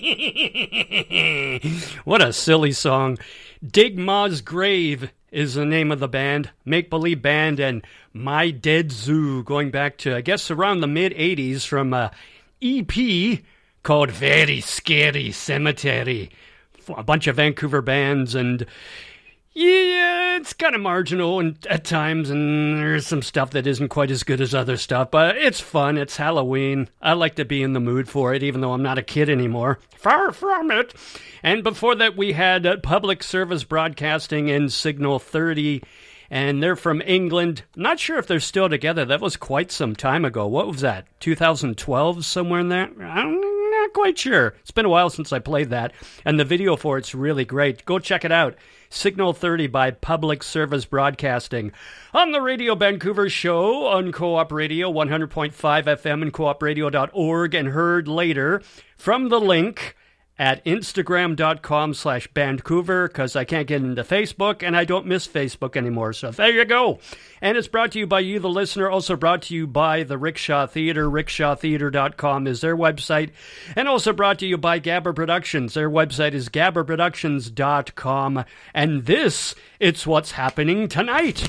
What a silly song. Dig Ma's Grave is the name of the band, Make Believe Band, and My Dead Zoo, going back to, I guess, around the mid-'80s from a EP called Very Scary Cemetery. A bunch of Vancouver bands, and yeah, it's kind of marginal and at times, and there's some stuff that isn't quite as good as other stuff, but it's fun. It's Halloween. I like to be in the mood for it, even though I'm not a kid anymore. Far from it. And before that, we had Public Service Broadcasting and Signal 30, and they're from England. Not sure if they're still together. That was quite some time ago. What was that, 2012, somewhere in there? I'm not quite sure. It's been a while since I played that, and the video for it's really great. Go check it out. Signal 30 by Public Service Broadcasting. On the Radio Vancouver show on Co-op Radio, 100.5 FM and coopradio.org, and heard later from the link at Instagram.com/Vancouver, because I can't get into Facebook, and I don't miss Facebook anymore, so there you go. And it's brought to you by you, the listener, also brought to you by the Rickshaw Theatre. Rickshawtheatre.com is their website, and also brought to you by Gabber Productions. Their website is gabberproductions.com, and this, it's what's happening tonight.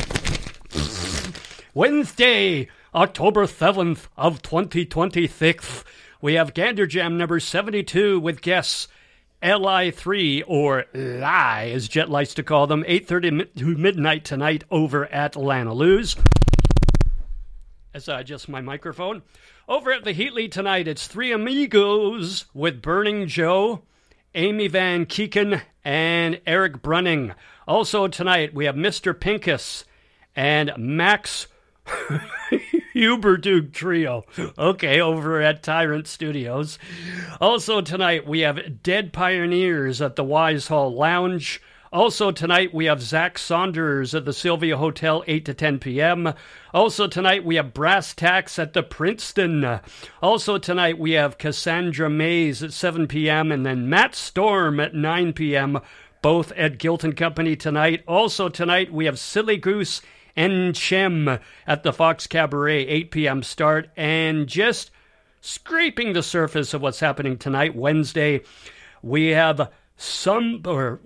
Wednesday, October 7th of 2026. We have Gander Jam number 72 with guests LI3, or Lie, as Jet likes to call them, 8:30 to midnight tonight over at Lana Lou's. As I adjust my microphone. Over at the Heatley tonight, it's Three Amigos with Burning Joe, Amy Van Keeken, and Eric Brunning. Also tonight, we have Mr. Pincus and Max Huberduke Trio. Okay, over at Tyrant Studios. Also tonight, we have Dead Pioneers at the Wise Hall Lounge. Also tonight, we have Zach Saunders at the Sylvia Hotel, 8 to 10 p.m. Also tonight, we have Brass Tacks at the Princeton. Also tonight, we have Cassandra Mays at 7 p.m. and then Matt Storm at 9 p.m., both at Gilton Company tonight. Also tonight, we have Silly Goose and Chem at the Fox Cabaret, 8 p.m. start. And just scraping the surface of what's happening tonight, Wednesday, we have Seb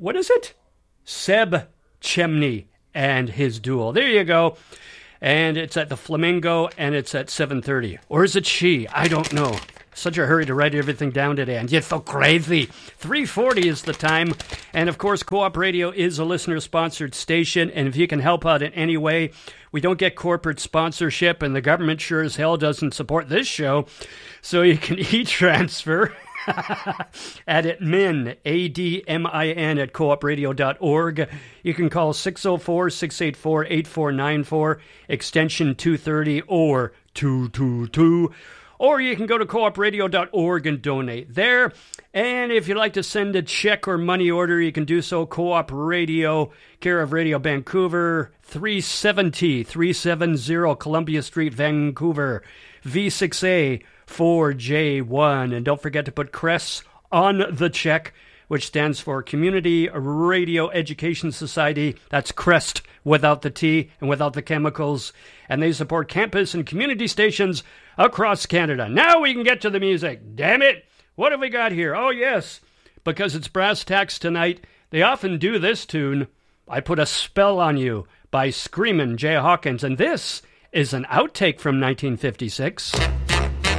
Chemney and his duo. There you go. And it's at the Flamingo, and it's at 7:30. Or is it she? I don't know. Such a hurry to write everything down today, and you're so crazy. 3:40 is the time. And, of course, Co-op Radio is a listener-sponsored station, and if you can help out in any way, we don't get corporate sponsorship, and the government sure as hell doesn't support this show, so you can e-transfer at admin, ADMIN, at coopradio.org. You can call 604-684-8494, extension 230 or 222. Or you can go to coopradio.org and donate there. And if you'd like to send a check or money order, you can do so. Co-op Radio, care of Radio Vancouver, 370 Columbia Street, Vancouver, V6A 4J1. And don't forget to put CRESS on the check, which stands for Community Radio Education Society. That's CREST without the T and without the chemicals. And they support campus and community stations across Canada. Now we can get to the music. Damn it! What have we got here? Oh, yes. Because it's Brass Tacks tonight, they often do this tune, I Put a Spell on You, by Screamin' Jay Hawkins. And this is an outtake from 1956.